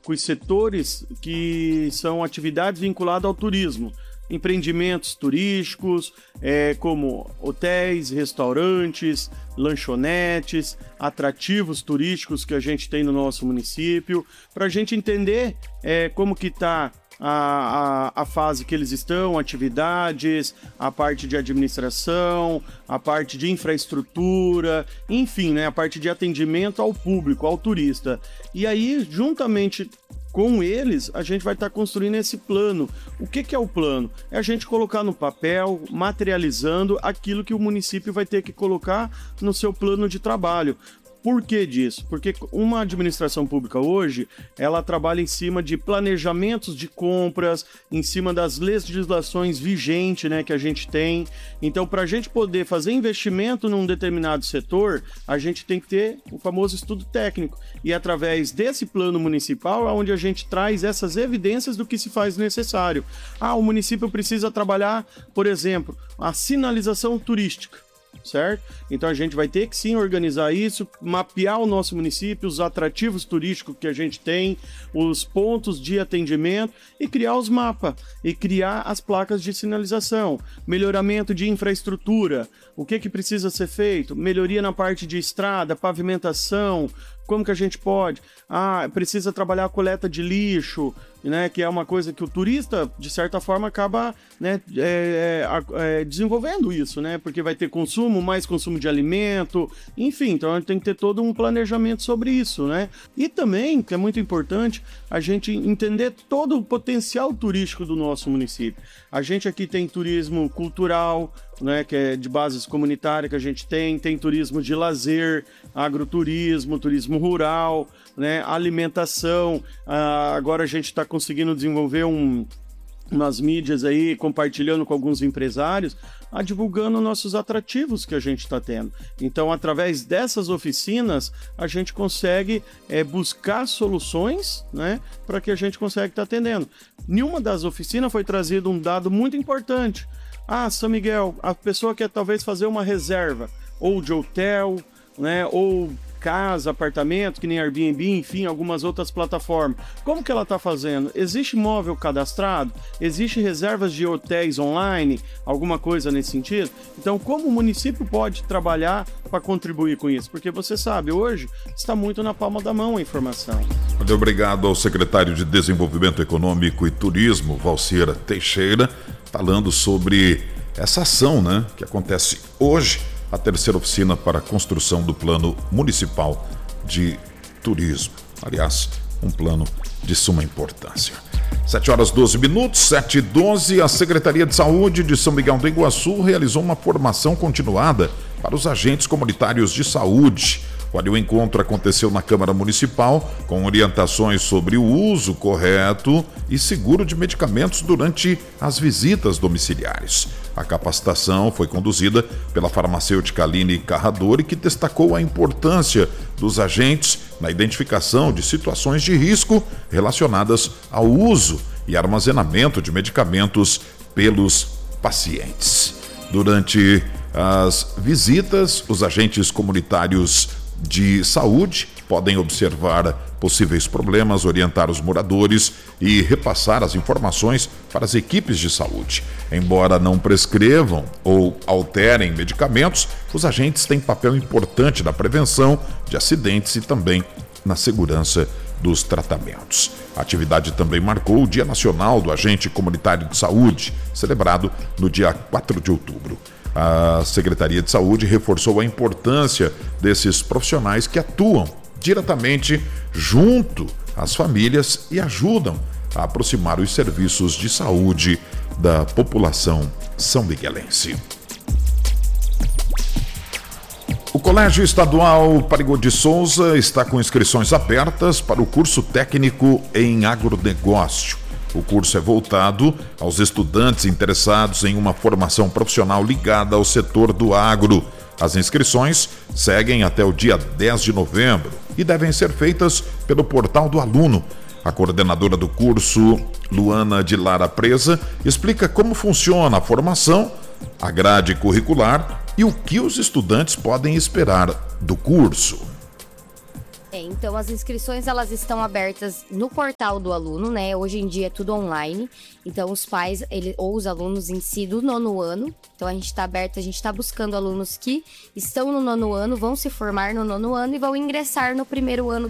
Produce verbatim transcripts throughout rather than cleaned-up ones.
com os setores que são atividades vinculadas ao turismo. Empreendimentos turísticos, é, como hotéis, restaurantes, lanchonetes, atrativos turísticos que a gente tem no nosso município, para a gente entender é, como que está a, a, a fase que eles estão, atividades, a parte de administração, a parte de infraestrutura, enfim, né, a parte de atendimento ao público, ao turista. E aí, juntamente com eles, a gente vai estar tá construindo esse plano. O que, que é o plano? É a gente colocar no papel, materializando aquilo que o município vai ter que colocar no seu plano de trabalho. Por que disso? Porque uma administração pública hoje, ela trabalha em cima de planejamentos de compras, em cima das legislações vigentes, né, que a gente tem. Então, para a gente poder fazer investimento num determinado setor, a gente tem que ter o famoso estudo técnico. E através desse plano municipal é onde a gente traz essas evidências do que se faz necessário. Ah, o município precisa trabalhar, por exemplo, a sinalização turística. Certo? Então a gente vai ter que sim organizar isso, mapear o nosso município, os atrativos turísticos que a gente tem, os pontos de atendimento e criar os mapas e criar as placas de sinalização, melhoramento de infraestrutura, o que que precisa ser feito, melhoria na parte de estrada, pavimentação, como que a gente pode? Ah, precisa trabalhar a coleta de lixo, né, que é uma coisa que o turista, de certa forma, acaba, né, é, é, desenvolvendo isso, né, porque vai ter consumo, mais consumo de alimento, enfim, então a gente tem que ter todo um planejamento sobre isso, né, e também, que é muito importante, a gente entender todo o potencial turístico do nosso município. A gente aqui tem turismo cultural, né, que é de bases comunitárias que a gente tem, tem turismo de lazer, agroturismo, turismo rural, né, alimentação. Ah, agora a gente está conseguindo desenvolver um, umas mídias aí, compartilhando com alguns empresários, a divulgando nossos atrativos que a gente está tendo. Então, através dessas oficinas, a gente consegue é, buscar soluções, né, para que a gente consiga estar atendendo. Em uma das oficinas foi trazido um dado muito importante. Ah, São Miguel, a pessoa quer talvez fazer uma reserva, ou de hotel, né, ou casa, apartamento, que nem Airbnb, enfim, algumas outras plataformas. Como que ela está fazendo? Existe imóvel cadastrado? Existe reservas de hotéis online? Alguma coisa nesse sentido? Então, como o município pode trabalhar para contribuir com isso? Porque você sabe, hoje está muito na palma da mão a informação. Muito obrigado ao secretário de Desenvolvimento Econômico e Turismo, Valcir Teixeira, falando sobre essa ação, né, que acontece hoje, a terceira oficina para a construção do Plano Municipal de Turismo. Aliás, um plano de suma importância. sete horas e doze minutos, sete e doze, a Secretaria de Saúde de São Miguel do Iguaçu realizou uma formação continuada para os agentes comunitários de saúde. Olha, o encontro aconteceu na Câmara Municipal com orientações sobre o uso correto e seguro de medicamentos durante as visitas domiciliares. A capacitação foi conduzida pela farmacêutica Aline Carradori, que destacou a importância dos agentes na identificação de situações de risco relacionadas ao uso e armazenamento de medicamentos pelos pacientes. Durante as visitas, os agentes comunitários de saúde podem observar possíveis problemas, orientar os moradores e repassar as informações para as equipes de saúde. Embora não prescrevam ou alterem medicamentos, os agentes têm papel importante na prevenção de acidentes e também na segurança dos tratamentos. A atividade também marcou o Dia Nacional do Agente Comunitário de Saúde, celebrado no dia quatro de outubro. A Secretaria de Saúde reforçou a importância desses profissionais que atuam diretamente junto às famílias e ajudam a aproximar os serviços de saúde da população são-miguelense. O Colégio Estadual Parigô de Souza está com inscrições abertas para o curso técnico em agronegócio. O curso é voltado aos estudantes interessados em uma formação profissional ligada ao setor do agro. As inscrições seguem até o dia dez de novembro e devem ser feitas pelo portal do aluno. A coordenadora do curso, Luana de Lara Presa, explica como funciona a formação, a grade curricular e o que os estudantes podem esperar do curso. É, então as inscrições elas estão abertas no portal do aluno, né? Hoje em dia é tudo online. Então os pais ele, ou os alunos em si do nono ano. Então a gente está aberto, a gente está buscando alunos que estão no nono ano, vão se formar no nono ano e vão ingressar no primeiro ano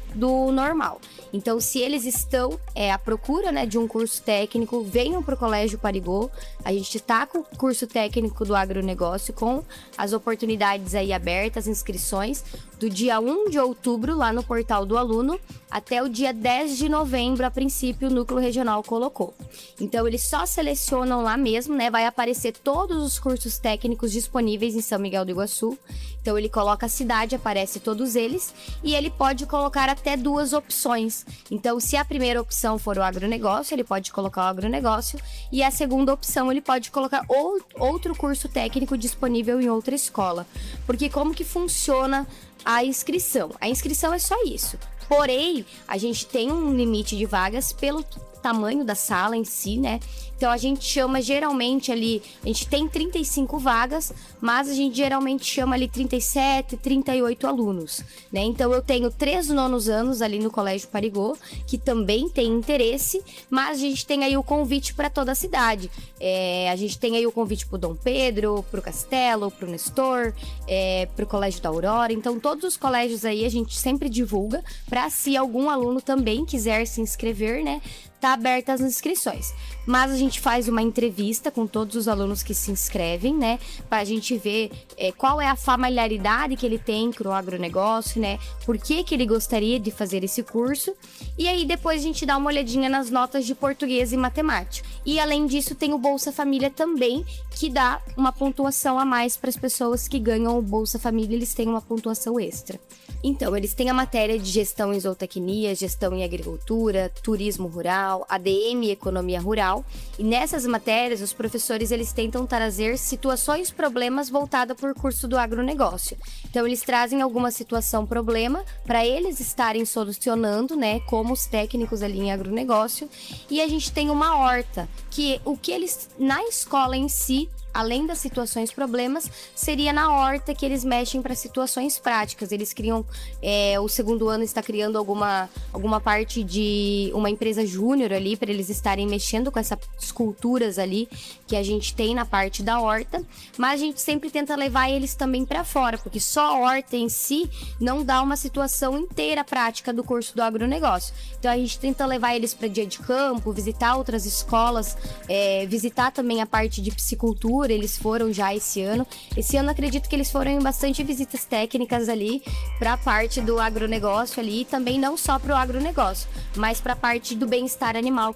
do normal. Então, se eles estão é, à procura, né, de um curso técnico, venham para o Colégio Parigô. A gente está com o curso técnico do agronegócio, com as oportunidades aí abertas, inscrições, do dia um de outubro, lá no portal do aluno, até o dia dez de novembro, a princípio, o Núcleo Regional colocou. Então, eles só selecionam lá mesmo, né? Vai aparecer todos os cursos técnicos disponíveis em São Miguel do Iguaçu. Então, ele coloca a cidade, aparece todos eles, e ele pode colocar até duas opções. Então, se a primeira opção for o agronegócio, ele pode colocar o agronegócio, e a segunda opção, ele pode colocar ou, outro curso técnico disponível em outra escola. Porque como que funciona a inscrição? A inscrição é só isso. Porém, a gente tem um limite de vagas pelo tamanho da sala em si, né? Então, a gente chama geralmente ali... A gente tem trinta e cinco vagas, mas a gente geralmente chama ali trinta e sete, trinta e oito alunos, né? Então, eu tenho três nonos anos ali no Colégio Parigô, que também tem interesse, mas a gente tem aí o convite para toda a cidade. É, a gente tem aí o convite pro Dom Pedro, pro Castelo, pro Nestor, é, pro Colégio da Aurora. Então, todos os colégios aí a gente sempre divulga para se algum aluno também quiser se inscrever, né? Tá aberta as inscrições. Mas a gente faz uma entrevista com todos os alunos que se inscrevem, né? Pra gente ver é, qual é a familiaridade que ele tem com o agronegócio, né? Por que que ele gostaria de fazer esse curso. E aí depois a gente dá uma olhadinha nas notas de português e matemática. E além disso tem o Bolsa Família também, que dá uma pontuação a mais para as pessoas que ganham o Bolsa Família, eles têm uma pontuação extra. Então, eles têm a matéria de gestão em zootecnia, gestão em agricultura, turismo rural, A D M e economia rural. E nessas matérias, os professores eles tentam trazer situações, problemas voltadas para o curso do agronegócio. Então, eles trazem alguma situação, problema, para eles estarem solucionando, né, como os técnicos ali em agronegócio. E a gente tem uma horta, que o que eles, na escola em si, além das situações problemas, seria na horta que eles mexem para situações práticas. Eles criam, é, o segundo ano está criando alguma, alguma parte de uma empresa júnior ali, para eles estarem mexendo com essas culturas ali que a gente tem na parte da horta, mas a gente sempre tenta levar eles também para fora, porque só a horta em si não dá uma situação inteira prática do curso do agronegócio. Então a gente tenta levar eles para dia de campo, visitar outras escolas, é, visitar também a parte de piscicultura. Eles foram já esse ano. Esse ano acredito que eles foram em bastante visitas técnicas ali para a parte do agronegócio ali, e também não só para o agronegócio, mas para a parte do bem-estar animal.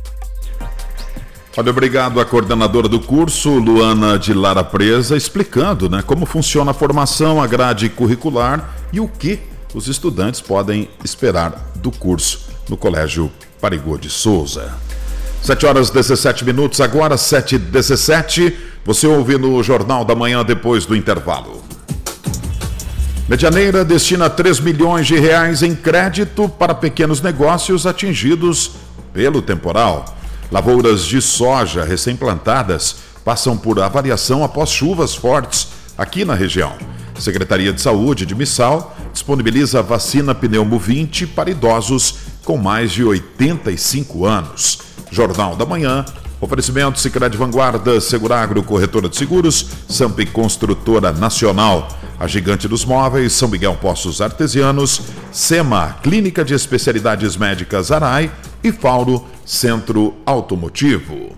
Olha, obrigado à coordenadora do curso, Luana de Lara Presa, explicando, né, como funciona a formação, a grade curricular e o que os estudantes podem esperar do curso no Colégio Parigô de Souza. sete horas e dezessete minutos, agora sete e dezessete. Você ouve no Jornal da Manhã depois do intervalo. Medianeira destina três milhões de reais em crédito para pequenos negócios atingidos pelo temporal. Lavouras de soja recém-plantadas passam por avaliação após chuvas fortes aqui na região. Secretaria de Saúde de Missal disponibiliza a vacina Pneumo vinte para idosos com mais de oitenta e cinco anos. Jornal da Manhã, oferecimento Sicredi Vanguarda, Seguragro, Corretora de Seguros, Samp Construtora Nacional, a Gigante dos Móveis, São Miguel Poços Artesianos, SEMA, Clínica de Especialidades Médicas Arai e Fauro, Centro Automotivo.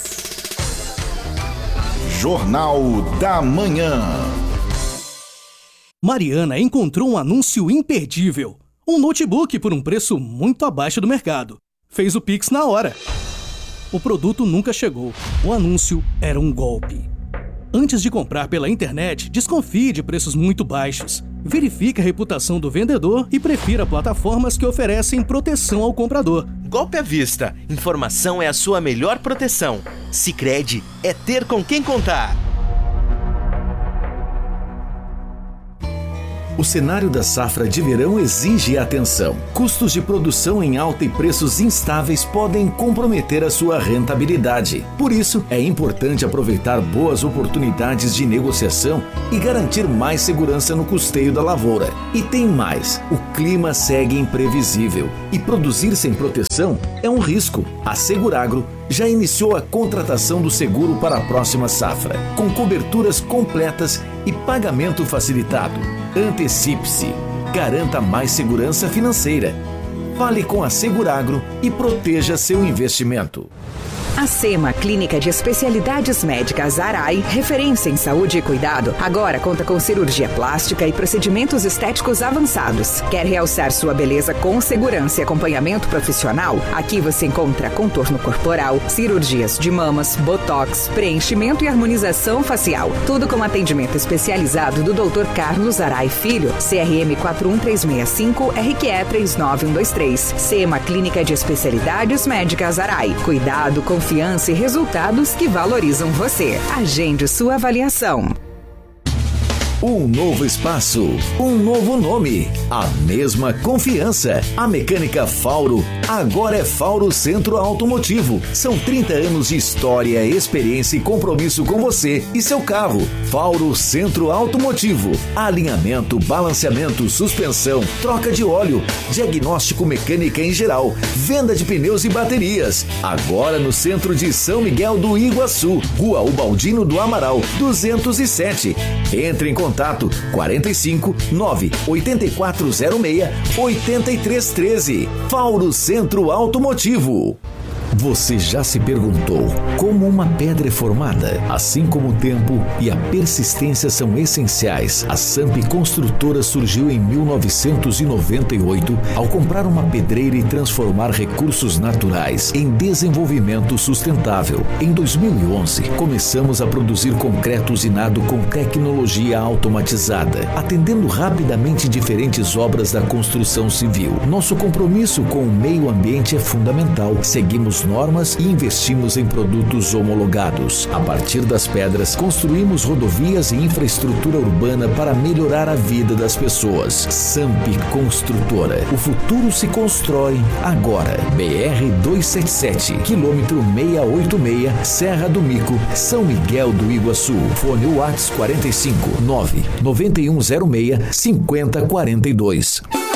Jornal da Manhã. Mariana encontrou um anúncio imperdível. Um notebook por um preço muito abaixo do mercado. Fez o Pix na hora. O produto nunca chegou. O anúncio era um golpe. Antes de comprar pela internet, desconfie de preços muito baixos. Verifique a reputação do vendedor e prefira plataformas que oferecem proteção ao comprador. Golpe à vista. Informação é a sua melhor proteção. Sicredi é ter com quem contar. O cenário da safra de verão exige atenção. Custos de produção em alta e preços instáveis podem comprometer a sua rentabilidade. Por isso, é importante aproveitar boas oportunidades de negociação e garantir mais segurança no custeio da lavoura. E tem mais, o clima segue imprevisível e produzir sem proteção é um risco. A Seguragro já iniciou a contratação do seguro para a próxima safra, com coberturas completas e pagamento facilitado. Antecipe-se, garanta mais segurança financeira. Fale com a Seguragro e proteja seu investimento. A SEMA, Clínica de Especialidades Médicas Arai, referência em saúde e cuidado, agora conta com cirurgia plástica e procedimentos estéticos avançados. Quer realçar sua beleza com segurança e acompanhamento profissional? Aqui você encontra contorno corporal, cirurgias de mamas, botox, preenchimento e harmonização facial. Tudo com atendimento especializado do doutor Carlos Arai Filho, C R M quatro um três seis cinco, R Q E três nove um dois três. SEMA, Clínica de Especialidades Médicas Arai. Cuidado, confiança e resultados que valorizam você. Agende sua avaliação. Um novo espaço, um novo nome, a mesma confiança. A Mecânica Fauro agora é Fauro Centro Automotivo. São trinta anos de história, experiência e compromisso com você e seu carro. Fauro Centro Automotivo. Alinhamento, balanceamento, suspensão, troca de óleo, diagnóstico mecânica em geral, venda de pneus e baterias. Agora no centro de São Miguel do Iguaçu, Rua Ubaldino do Amaral, duzentos e sete. Entre em contato quarenta e cinco, nove, oitenta e quatro zero seis, oitenta e três treze. Fauro Centro Automotivo. Você já se perguntou como uma pedra é formada? Assim como o tempo e a persistência são essenciais, a Samp Construtora surgiu em mil novecentos e noventa e oito ao comprar uma pedreira e transformar recursos naturais em desenvolvimento sustentável. Em dois mil e onze, começamos a produzir concreto usinado com tecnologia automatizada, atendendo rapidamente diferentes obras da construção civil. Nosso compromisso com o meio ambiente é fundamental. Seguimos normas e investimos em produtos homologados. A partir das pedras, construímos rodovias e infraestrutura urbana para melhorar a vida das pessoas. Samp Construtora. O futuro se constrói agora. B R duzentos e setenta e sete, quilômetro seiscentos e oitenta e seis, Serra do Mico, São Miguel do Iguaçu. Fone WhatsApp quarenta e cinco, nove, nove um zero seis, cinquenta quarenta e dois.